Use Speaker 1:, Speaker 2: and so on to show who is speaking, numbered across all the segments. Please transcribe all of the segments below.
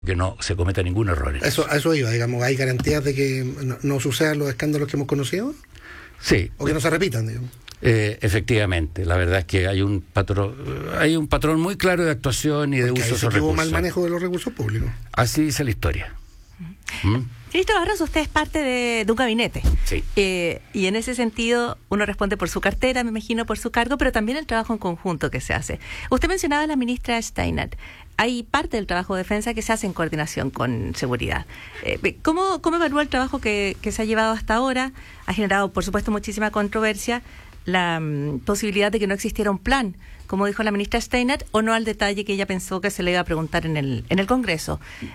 Speaker 1: que no se cometa ningún error en
Speaker 2: A eso iba, digamos, ¿hay garantías de que no sucedan los escándalos que hemos conocido?
Speaker 1: Sí.
Speaker 2: ¿O que no se repitan, digamos?
Speaker 1: Efectivamente, la verdad es que hay un patrón muy claro de actuación y de uso de esos recursos.
Speaker 2: Hubo mal manejo de los recursos públicos.
Speaker 1: Así dice la historia.
Speaker 3: Ministro Barros, usted es parte de un gabinete.
Speaker 1: Sí.
Speaker 3: Y en ese sentido, uno responde por su cartera, me imagino, por su cargo, pero también el trabajo en conjunto que se hace. Usted mencionaba a la ministra Steiner. Hay parte del trabajo de defensa que se hace en coordinación con seguridad. ¿Cómo evalúa el trabajo que se ha llevado hasta ahora? Ha generado, por supuesto, muchísima controversia la posibilidad de que no existiera un plan, como dijo la ministra Steiner, o no al detalle que ella pensó que se le iba a preguntar en el Congreso.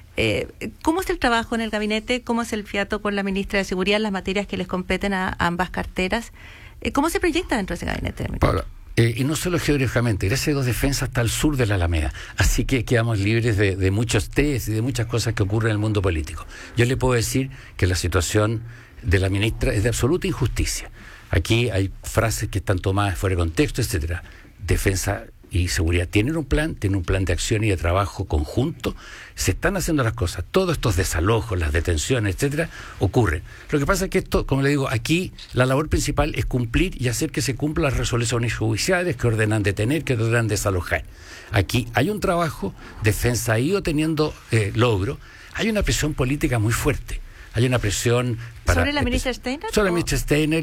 Speaker 3: ¿Cómo es el trabajo en el gabinete? ¿Cómo es el fiato con la ministra de Seguridad en las materias que les competen a ambas carteras? ¿Cómo se proyecta dentro de ese gabinete?
Speaker 1: Paula, y no solo geográficamente, gracias a Dios Defensa está al sur de la Alameda, así que quedamos libres de muchos test y de muchas cosas que ocurren en el mundo político. Yo le puedo decir que la situación de la ministra es de absoluta injusticia. Aquí hay frases que están tomadas fuera de contexto, etcétera. Defensa y Seguridad tienen un plan de acción y de trabajo conjunto. Se están haciendo las cosas. Todos estos desalojos, las detenciones, etcétera, ocurren. Lo que pasa es que esto, como le digo, aquí la labor principal es cumplir y hacer que se cumplan las resoluciones judiciales que ordenan detener, que ordenan desalojar. Aquí hay un trabajo, Defensa ha ido teniendo logro. Hay una presión política muy fuerte. Hay una presión
Speaker 3: ¿Sobre la ministra Steiner?
Speaker 1: Sobre la ministra Steiner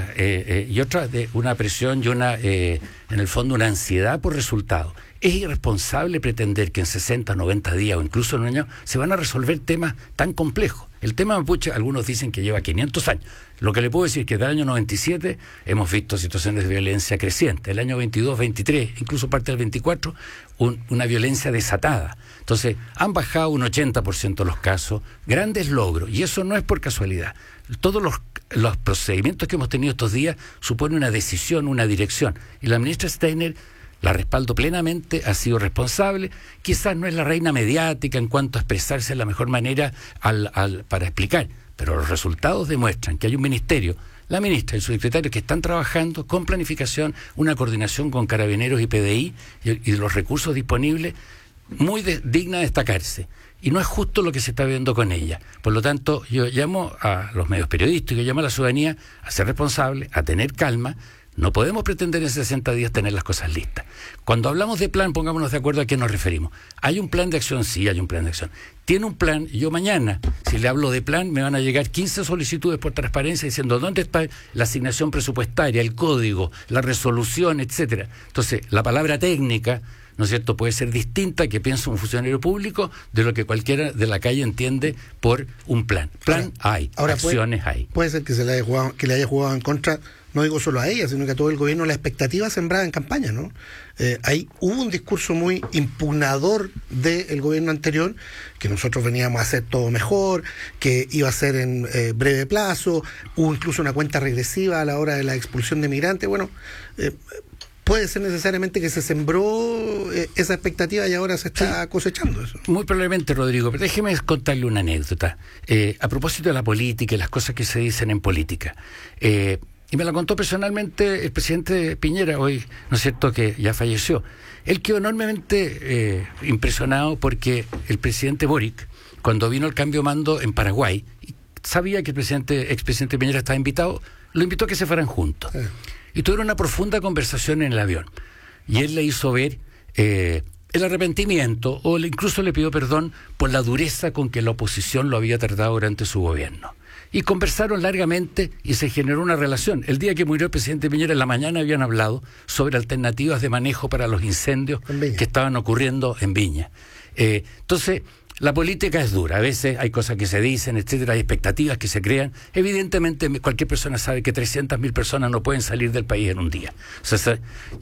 Speaker 1: y otra de una presión y en el fondo una ansiedad por resultados. Es irresponsable pretender que en 60, 90 días o incluso en un año se van a resolver temas tan complejos. El tema mapuche, algunos dicen que lleva 500 años. Lo que le puedo decir es que desde el año 97 hemos visto situaciones de violencia creciente. El año 22, 23, incluso parte del 24, una violencia desatada. Entonces, han bajado un 80% los casos, grandes logros, y eso no es por casualidad. Todos los procedimientos que hemos tenido estos días suponen una decisión, una dirección. Y la ministra Steiner, la respaldo plenamente, ha sido responsable. Quizás no es la reina mediática en cuanto a expresarse de la mejor manera para explicar, pero los resultados demuestran que hay un ministerio, la ministra y su secretario, que están trabajando con planificación, una coordinación con Carabineros y PDI y los recursos disponibles, muy digna de destacarse. Y no es justo lo que se está viendo con ella. Por lo tanto, yo llamo a los medios periodísticos, llamo a la ciudadanía a ser responsable, a tener calma. No podemos pretender en 60 días tener las cosas listas. Cuando hablamos de plan, pongámonos de acuerdo a qué nos referimos. ¿Hay un plan de acción? Sí, hay un plan de acción. Tiene un plan, y yo mañana, si le hablo de plan, me van a llegar 15 solicitudes por transparencia diciendo dónde está la asignación presupuestaria, el código, la resolución, etcétera. Entonces, la palabra técnica, ¿no es cierto?, puede ser distinta que piensa un funcionario público de lo que cualquiera de la calle entiende por un plan. Plan hay, acciones hay.
Speaker 2: Puede ser que le haya jugado en contra, no digo solo a ella, sino que a todo el gobierno, la expectativa sembrada en campaña, ¿no? Ahí hubo un discurso muy impugnador del gobierno anterior, que nosotros veníamos a hacer todo mejor, que iba a ser en breve plazo, hubo incluso una cuenta regresiva a la hora de la expulsión de migrantes. Bueno, puede ser necesariamente que se sembró esa expectativa y ahora se está cosechando eso.
Speaker 1: Muy probablemente, Rodrigo, pero déjeme contarle una anécdota. A propósito de la política y las cosas que se dicen en política. Y me la contó personalmente el presidente Piñera hoy, ¿no es cierto?, que ya falleció. Él quedó enormemente impresionado porque el presidente Boric, cuando vino el cambio de mando en Paraguay, sabía que el expresidente Piñera estaba invitado, lo invitó a que se fueran juntos. Y tuvieron una profunda conversación en el avión. Y él le hizo ver el arrepentimiento, o incluso le pidió perdón por la dureza con que la oposición lo había tratado durante su gobierno. Y conversaron largamente y se generó una relación. El día que murió el presidente Piñera, en la mañana habían hablado sobre alternativas de manejo para los incendios que estaban ocurriendo en Viña. Entonces, la política es dura. A veces hay cosas que se dicen, etcétera, hay expectativas que se crean. Evidentemente, cualquier persona sabe que 300.000 personas no pueden salir del país en un día. O sea,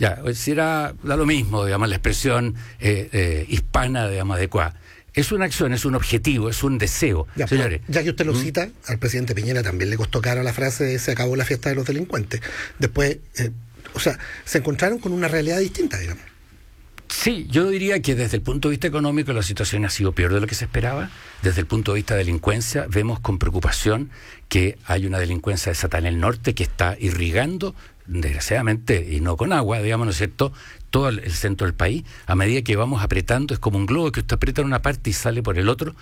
Speaker 1: da lo mismo, digamos, la expresión hispana, digamos, adecuada. Es una acción, es un objetivo, es un deseo.
Speaker 2: Ya, señores, ya que usted lo cita, al presidente Piñera también le costó caro la frase de se acabó la fiesta de los delincuentes. Después, se encontraron con una realidad distinta, digamos.
Speaker 1: Sí, yo diría que desde el punto de vista económico la situación ha sido peor de lo que se esperaba. Desde el punto de vista de delincuencia, vemos con preocupación que hay una delincuencia desatada en el norte que está irrigando, desgraciadamente, y no con agua, digamos, ¿no es cierto?, todo el centro del país, a medida que vamos apretando, es como un globo que usted aprieta en una parte y sale por el otro,